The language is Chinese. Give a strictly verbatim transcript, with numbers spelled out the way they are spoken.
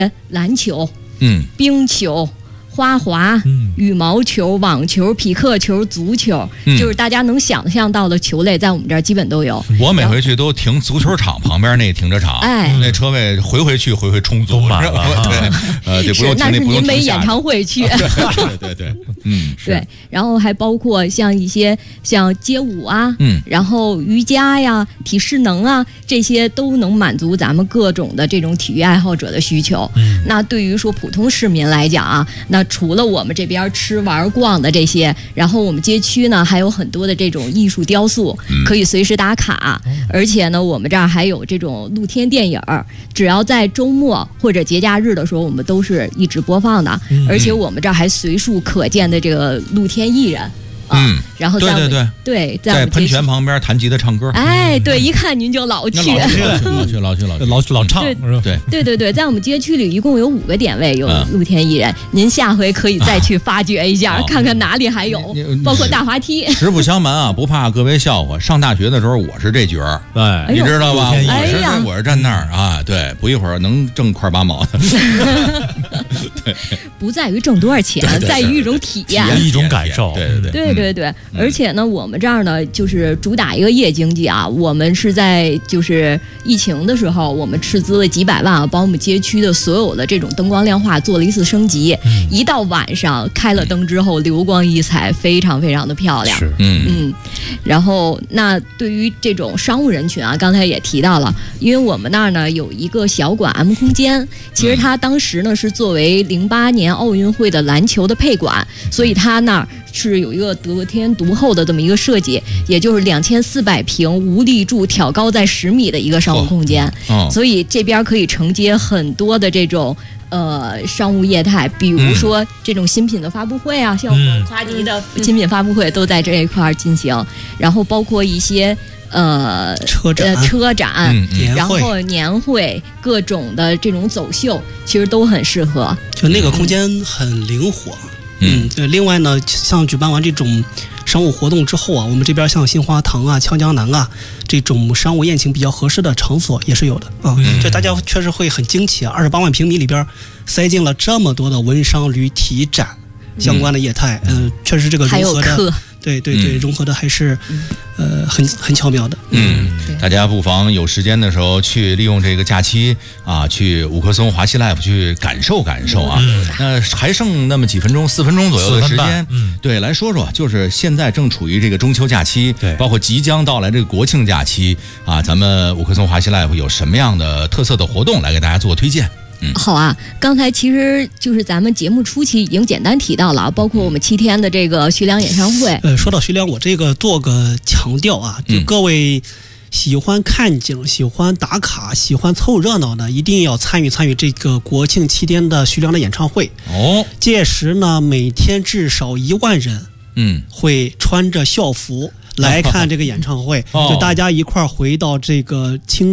篮球、 嗯， 冰球。花滑、 嗯、 羽毛球、网球、匹克球、足球、嗯，就是大家能想象到的球类，在我们这儿基本都有。 我每回去都停足球场旁边那停车场， 哎， 那车位回回去回回充足， 满了。 对，呃，这不用停， 那是您没不用停演唱会去。 对对对，嗯， 对。然后还包括像一些像街舞啊， 嗯， 然后瑜伽呀、体适能啊，这些都能满足咱们各种的这种体育爱好者的需求。 嗯， 那对于说普通市民来讲啊，那除了我们这边吃玩逛的这些，然后我们街区呢还有很多的这种艺术雕塑， 嗯、 可以随时打卡、嗯。而且呢，我们这儿还有这种露天电影，只要在周末或者节假日的时候，我们都是一直播放的。嗯、而且我们这儿还随处可见的这个露天艺人。 嗯， 然后在对对对对， 在, 在喷泉旁边弹吉他唱歌。 哎，对，一看您就老去， 老去老去老去老去老老唱， 对对对对对，在我们街区里一共有五个点位有露天艺人，嗯、您下回可以再去发掘一下，啊、看看哪里还有，包括大滑梯。 实不相瞒啊，不怕各位笑话，上大学的时候我是这角儿， 哎， 你知道吧？ 哎、 我是我是站那儿啊，对，不一会儿能挣块八毛的。 对，不在于挣多少钱， 对对对在于一种体验， 一种感受。 对对对对对对，嗯、而且。且呢，我们这儿呢就是主打一个夜经济啊。我们是在就是疫情的时候，我们斥资了几百万啊，帮我们街区的所有的这种灯光亮化做了一次升级。嗯、一到晚上开了灯之后，流光溢彩，非常非常的漂亮。 是， 嗯嗯。然后，那对于这种商务人群啊，刚才也提到了，因为我们那儿呢有一个小馆 M 空间，其实它当时呢是作为零八年奥运会的篮球的配馆，所以它那儿是有一个得天独厚的这么一个设计，也就是两千四百平无立柱挑高在十米的一个商务空间， 哦哦、 所以这边可以承接很多的这种呃商务业态，比如说这种新品的发布会啊，嗯、像我们夸迪的新品发布会都在这一块进行，嗯、然后包括一些。呃， 车展、 呃、车展， 嗯嗯、 然后年会，各种的这种走秀，其实都很适合。 就那个空间很灵活， 嗯， 对。另外呢，像举办完这种商务活动之后啊，我们这边像新华堂啊、锵江南啊这种商务宴请比较合适的场所也是有的啊。 嗯， 就大家确实会很惊奇啊，二十八万平米里边塞进了这么多的文商旅体展相关的业态，嗯、呃，确实这个融合的。对对对， 嗯、 融合的还是，呃，很很巧妙的。 嗯，大家不妨有时间的时候去利用这个假期啊，去五棵松华西 Life 去感受感受啊。 嗯、 那还剩那么几分钟，四分钟左右的时间， 嗯， 对，来说说，就是现在正处于这个中秋假期， 对， 包括即将到来这个国庆假期啊，咱们五棵松华西 Life 有什么样的特色的活动来给大家做推荐？嗯、 好啊，刚才其实就是咱们节目初期已经简单提到了，包括我们七天的这个徐良演唱会。 呃，说到徐良，我这个做个强调啊，就各位喜欢看景、喜欢打卡、喜欢凑热闹的，一定要参与参与这个国庆七天的徐良的演唱会。 哦， 届时呢，每天至少一万人， 嗯， 会穿着校服来看这个演唱会， 哦、 就大家一块儿回到这个清。